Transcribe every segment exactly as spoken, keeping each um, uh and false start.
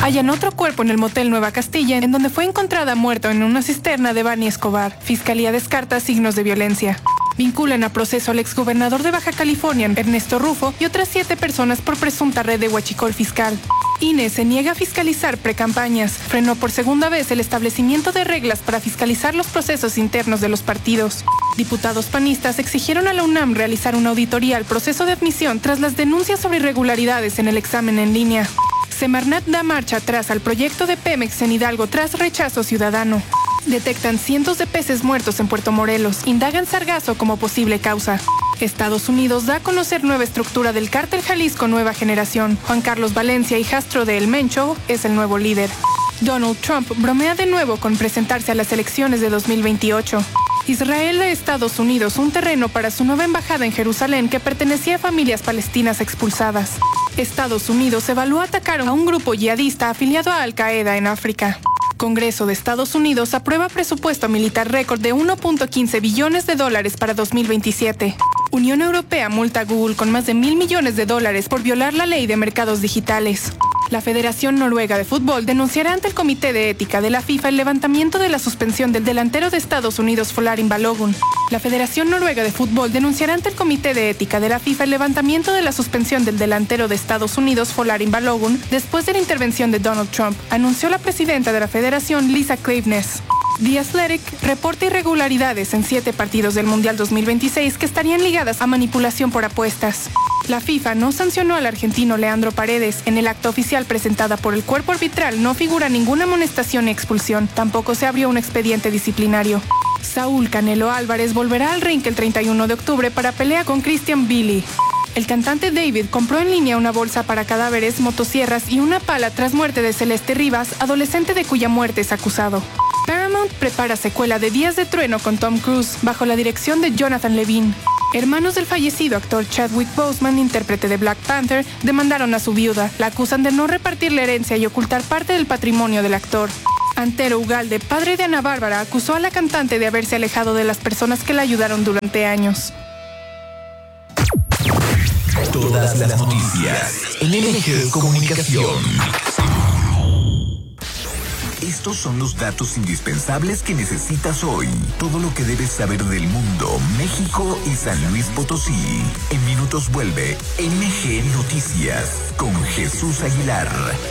Hallan otro cuerpo en el motel Nueva Castilla, en donde fue encontrada muerto en una cisterna de Bani Escobar. Fiscalía descarta signos de violencia. Vinculan a proceso al exgobernador de Baja California, Ernesto Rufo, y otras siete personas por presunta red de huachicol fiscal. I N E se niega a fiscalizar precampañas. Frenó por segunda vez el establecimiento de reglas para fiscalizar los procesos internos de los partidos. Diputados panistas exigieron a la UNAM realizar una auditoría al proceso de admisión tras las denuncias sobre irregularidades en el examen en línea. Semarnat da marcha atrás al proyecto de Pemex en Hidalgo tras rechazo ciudadano. Detectan cientos de peces muertos en Puerto Morelos. Indagan sargazo como posible causa. Estados Unidos da a conocer nueva estructura del Cártel Jalisco Nueva Generación. Juan Carlos Valencia, hijastro de El Mencho, es el nuevo líder. Donald Trump bromea de nuevo con presentarse a las elecciones de dos mil veintiocho. Israel da a Estados Unidos un terreno para su nueva embajada en Jerusalén que pertenecía a familias palestinas expulsadas. Estados Unidos evalúa atacar a un grupo yihadista afiliado a Al Qaeda en África. Congreso de Estados Unidos aprueba presupuesto militar récord de uno punto quince billones de dólares para dos mil veintisiete. Unión Europea multa a Google con más de mil millones de dólares por violar la ley de mercados digitales. La Federación Noruega de Fútbol denunciará ante el Comité de Ética de la FIFA el levantamiento de la suspensión del delantero de Estados Unidos Folarin Balogun. La Federación Noruega de Fútbol denunciará ante el Comité de Ética de la FIFA el levantamiento de la suspensión del delantero de Estados Unidos Folarin Balogun después de la intervención de Donald Trump, anunció la presidenta de la Federación, Lisa Klaveness. The Athletic reporta irregularidades en siete partidos del Mundial dos mil veintiséis que estarían ligadas a manipulación por apuestas. La FIFA no sancionó al argentino Leandro Paredes. En el acta oficial presentada por el cuerpo arbitral no figura ninguna amonestación ni expulsión. Tampoco se abrió un expediente disciplinario. Saúl Canelo Álvarez volverá al ring el treinta y uno de octubre para pelea con Christian Billy. El cantante David compró en línea una bolsa para cadáveres, motosierras y una pala tras muerte de Celeste Rivas, adolescente de cuya muerte es acusado. Paramount prepara secuela de Días de Trueno con Tom Cruise, bajo la dirección de Jonathan Levine. Hermanos del fallecido actor Chadwick Boseman, intérprete de Black Panther, demandaron a su viuda. La acusan de no repartir la herencia y ocultar parte del patrimonio del actor. Antero Ugalde, padre de Ana Bárbara, acusó a la cantante de haberse alejado de las personas que la ayudaron durante años. Todas las noticias en M G Comunicación. Estos son los datos indispensables que necesitas hoy. Todo lo que debes saber del mundo, México y San Luis Potosí. En minutos vuelve M G Noticias con Jesús Aguilar.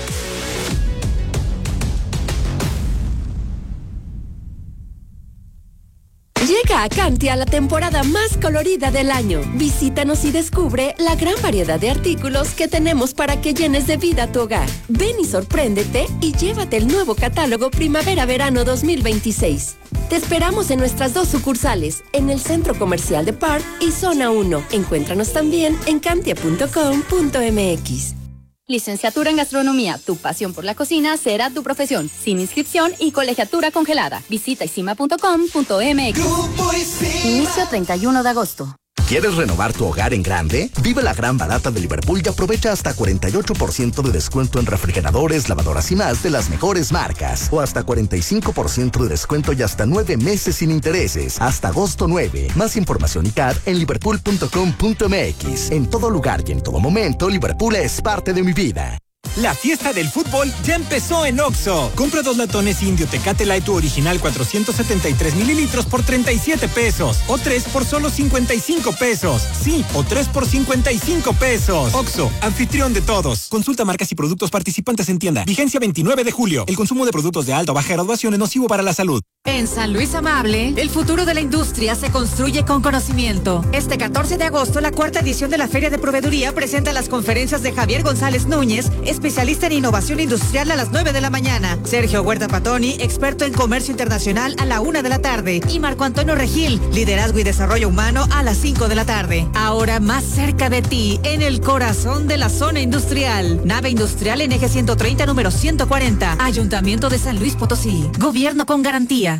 Llega a Cantia la temporada más colorida del año. Visítanos y descubre la gran variedad de artículos que tenemos para que llenes de vida tu hogar. Ven y sorpréndete y llévate el nuevo catálogo Primavera-Verano dos mil veintiséis. Te esperamos en nuestras dos sucursales, en el Centro Comercial de Park y Zona uno. Encuéntranos también en cantia punto com punto m x. Licenciatura en Gastronomía. Tu pasión por la cocina será tu profesión. Sin inscripción y colegiatura congelada. Visita isima punto com punto m x. Inicio treinta y uno de agosto. ¿Quieres renovar tu hogar en grande? Vive la gran barata de Liverpool y aprovecha hasta cuarenta y ocho por ciento de descuento en refrigeradores, lavadoras y más de las mejores marcas. O hasta cuarenta y cinco por ciento de descuento y hasta nueve meses sin intereses. Hasta agosto nueve. Más información y C A D en liverpool punto com punto m x. En todo lugar y en todo momento, Liverpool es parte de mi vida. La fiesta del fútbol ya empezó en Oxxo. Compra dos latones Indio Tecate Light original cuatrocientos setenta y tres mililitros por treinta y siete pesos. O tres por solo cincuenta y cinco pesos. Sí, o tres por cincuenta y cinco pesos. Oxxo, anfitrión de todos. Consulta marcas y productos participantes en tienda. Vigencia veintinueve de julio. El consumo de productos de alta o baja graduación es nocivo para la salud. En San Luis Amable, el futuro de la industria se construye con conocimiento. Este catorce de agosto, la cuarta edición de la Feria de Proveeduría presenta las conferencias de Javier González Núñez, especialista en innovación industrial, a las nueve de la mañana. Sergio Huerta Patoni, experto en comercio internacional, a la una de la tarde. Y Marco Antonio Regil, liderazgo y desarrollo humano, a las cinco de la tarde. Ahora más cerca de ti, en el corazón de la zona industrial. Nave industrial en eje ciento treinta, número ciento cuarenta. Ayuntamiento de San Luis Potosí. Gobierno con garantía.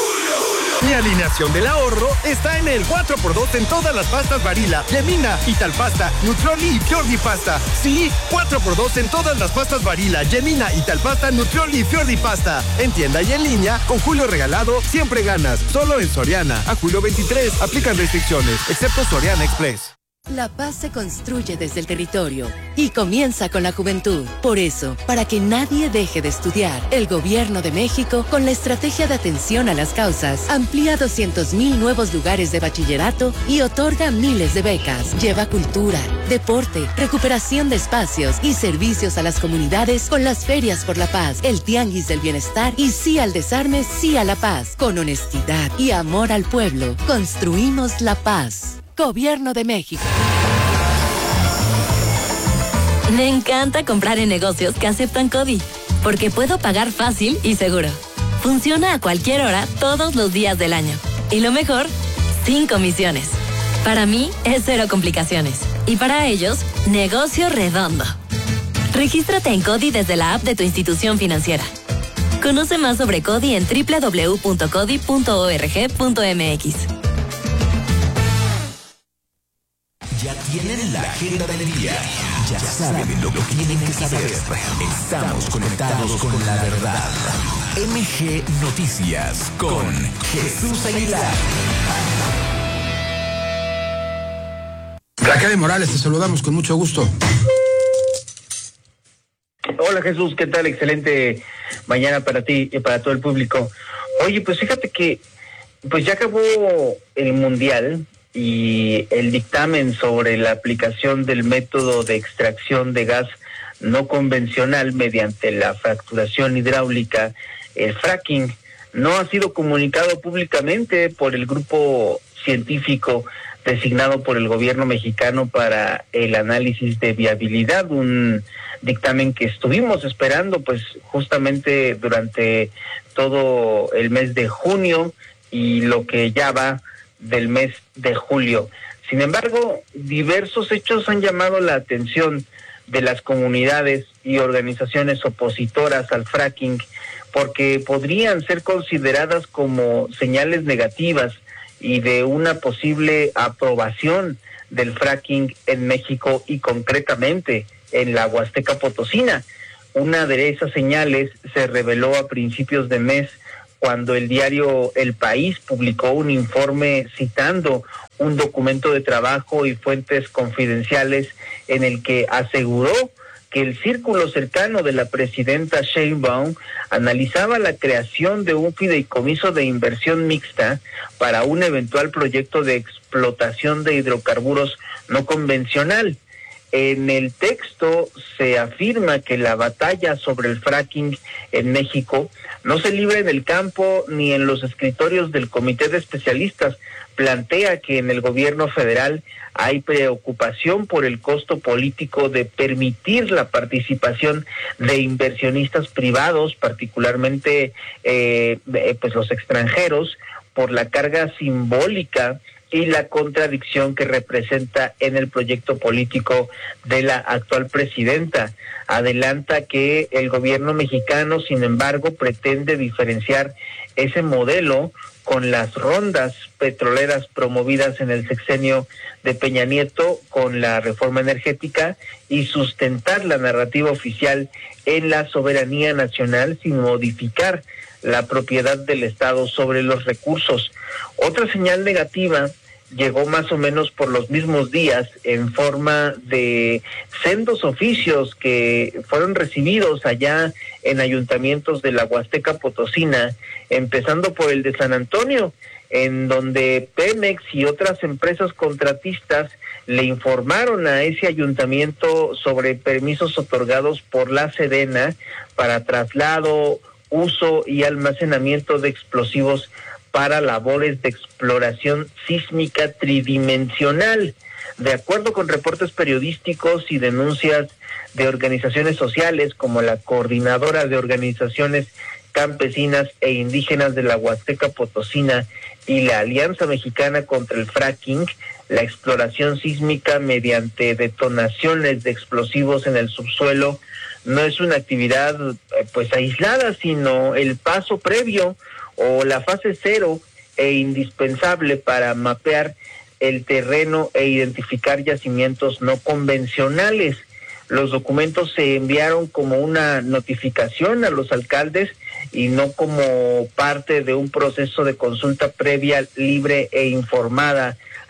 Mi alineación del ahorro está en el cuatro por dos en todas las pastas Barilla, Yemina, Italpasta, Nutrioli y Fiordi Pasta. Sí, cuatro por dos en todas las pastas Barilla, Yemina, Italpasta, Nutrioli y Fiordi Pasta. En tienda y en línea, con Julio Regalado, siempre ganas. Solo en Soriana. A julio veintitrés, aplican restricciones, excepto Soriana Express. La paz se construye desde el territorio y comienza con la juventud. Por eso, para que nadie deje de estudiar, el Gobierno de México, con la estrategia de atención a las causas, amplía doscientos mil nuevos lugares de bachillerato y otorga miles de becas. Lleva cultura, deporte, recuperación de espacios y servicios a las comunidades con las ferias por la paz, el tianguis del bienestar y sí al desarme, sí a la paz. Con honestidad y amor al pueblo, construimos la paz. Gobierno de México. Me encanta comprar en negocios que aceptan CODI, porque puedo pagar fácil y seguro. Funciona a cualquier hora, todos los días del año. Y lo mejor, sin comisiones. Para mí, es cero complicaciones. Y para ellos, negocio redondo. Regístrate en CODI desde la app de tu institución financiera. Conoce más sobre CODI en doble u doble u doble u punto codi punto org punto m x. Ya tienen la agenda del día. Ya saben lo que tienen que saber. Estamos conectados con la verdad. M G Noticias con Jesús Aguilar. Raquel Morales, te saludamos con mucho gusto. Hola Jesús, ¿qué tal? Excelente mañana para ti y para todo el público. Oye, pues fíjate que pues ya acabó el Mundial y el dictamen sobre la aplicación del método de extracción de gas no convencional mediante la fracturación hidráulica, el fracking, no ha sido comunicado públicamente por el grupo científico designado por el gobierno mexicano para el análisis de viabilidad, un dictamen que estuvimos esperando pues justamente durante todo el mes de junio y lo que ya va del mes de julio. Sin embargo, diversos hechos han llamado la atención de las comunidades y organizaciones opositoras al fracking porque podrían ser consideradas como señales negativas y de una posible aprobación del fracking en México y concretamente en la Huasteca Potosina. Una de esas señales se reveló a principios de mes cuando el diario El País publicó un informe citando un documento de trabajo y fuentes confidenciales en el que aseguró que el círculo cercano de la presidenta Sheinbaum analizaba la creación de un fideicomiso de inversión mixta para un eventual proyecto de explotación de hidrocarburos no convencional. En el texto se afirma que la batalla sobre el fracking en México no se libra en el campo ni en los escritorios del comité de especialistas. Plantea que en el gobierno federal hay preocupación por el costo político de permitir la participación de inversionistas privados, particularmente eh, pues los extranjeros, por la carga simbólica y la contradicción que representa en el proyecto político de la actual presidenta. Adelanta que el gobierno mexicano, sin embargo, pretende diferenciar ese modelo con las rondas petroleras promovidas en el sexenio de Peña Nieto con la reforma energética y sustentar la narrativa oficial en la soberanía nacional sin modificar la propiedad del Estado sobre los recursos. Otra señal negativa llegó más o menos por los mismos días en forma de sendos oficios que fueron recibidos allá en ayuntamientos de la Huasteca Potosina, empezando por el de San Antonio, en donde Pemex y otras empresas contratistas le informaron a ese ayuntamiento sobre permisos otorgados por la Sedena para traslado, uso y almacenamiento de explosivos para labores de exploración sísmica tridimensional. De acuerdo con reportes periodísticos y denuncias de organizaciones sociales como la Coordinadora de Organizaciones Campesinas e Indígenas de la Huasteca Potosina y la Alianza Mexicana contra el Fracking, la exploración sísmica mediante detonaciones de explosivos en el subsuelo no es una actividad pues aislada, sino el paso previo o la fase cero e indispensable para mapear el terreno e identificar yacimientos no convencionales. Los documentos se enviaron como una notificación a los alcaldes y no como parte de un proceso de consulta previa, libre e informada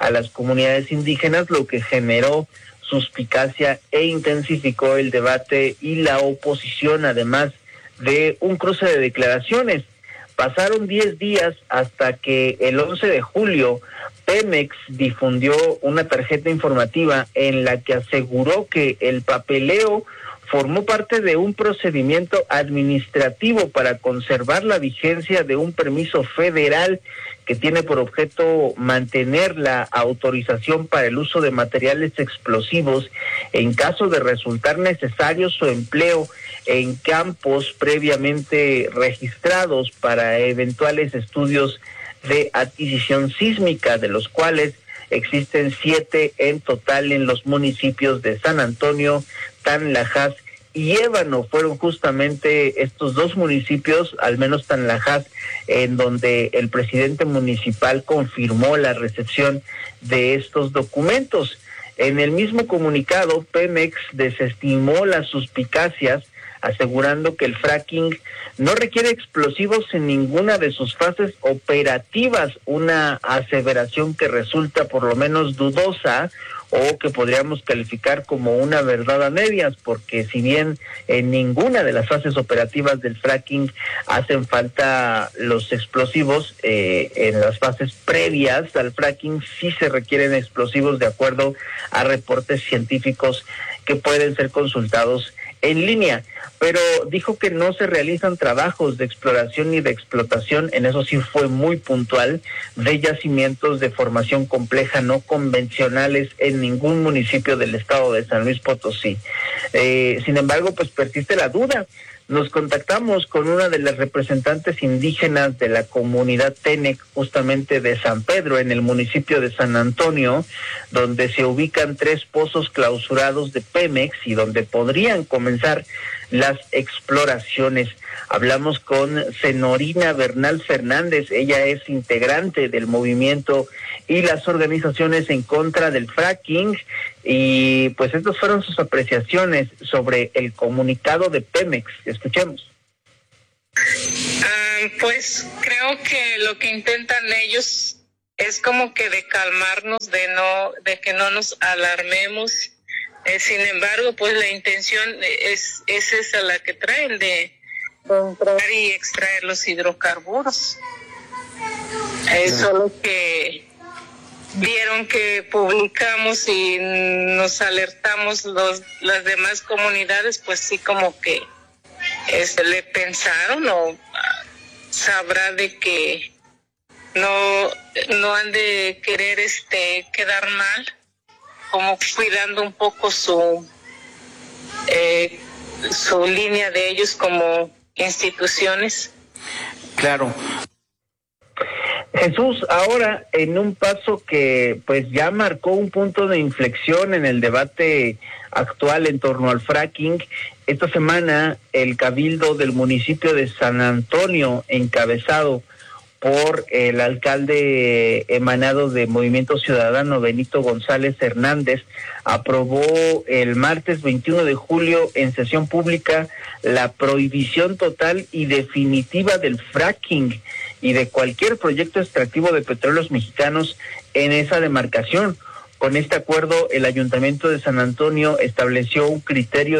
a las comunidades indígenas, lo que generó suspicacia e intensificó el debate y la oposición, además de un cruce de declaraciones. Pasaron diez días hasta que el once de julio Pemex difundió una tarjeta informativa en la que aseguró que el papeleo formó parte de un procedimiento administrativo para conservar la vigencia de un permiso federal que tiene por objeto mantener la autorización para el uso de materiales explosivos en caso de resultar necesario su empleo en campos previamente registrados para eventuales estudios de adquisición sísmica, de los cuales existen siete en total en los municipios de San Antonio, Tanlajas y Ébano. Fueron justamente estos dos municipios, al menos Tanlajas, en donde el presidente municipal confirmó la recepción de estos documentos. En el mismo comunicado, Pemex desestimó las suspicacias, asegurando que el fracking no requiere explosivos en ninguna de sus fases operativas, una aseveración que resulta por lo menos dudosa o que podríamos calificar como una verdad a medias, porque si bien en ninguna de las fases operativas del fracking hacen falta los explosivos, eh, en las fases previas al fracking sí se requieren explosivos de acuerdo a reportes científicos que pueden ser consultados en línea, pero dijo que no se realizan trabajos de exploración ni de explotación, en eso sí fue muy puntual, de yacimientos de formación compleja no convencionales en ningún municipio del estado de San Luis Potosí. Eh, sin embargo, pues persiste la duda. Nos contactamos con una de las representantes indígenas de la comunidad Tenec, justamente de San Pedro, en el municipio de San Antonio, donde se ubican tres pozos clausurados de Pemex y donde podrían comenzar las exploraciones. Hablamos con Senorina Bernal Fernández, ella es integrante del movimiento y las organizaciones en contra del fracking, y pues estas fueron sus apreciaciones sobre el comunicado de Pemex. Escuchemos. Uh, pues creo que lo que intentan ellos es como que de calmarnos, de no, de que no nos alarmemos. Eh, sin embargo, pues la intención es, es esa la que traen, de comprar y extraer los hidrocarburos. Eso es lo que vieron que publicamos y nos alertamos los las demás comunidades, pues sí, como que este, le pensaron o sabrá de que no no han de querer este quedar mal, como cuidando un poco su eh, su línea de ellos como instituciones. Claro. Jesús, ahora en un paso que pues ya marcó un punto de inflexión en el debate actual en torno al fracking, esta semana el Cabildo del municipio de San Antonio, encabezado por el alcalde emanado de Movimiento Ciudadano, Benito González Hernández, aprobó el martes veintiuno de julio en sesión pública la prohibición total y definitiva del fracking y de cualquier proyecto extractivo de petróleos mexicanos en esa demarcación. Con este acuerdo, el Ayuntamiento de San Antonio estableció un criterio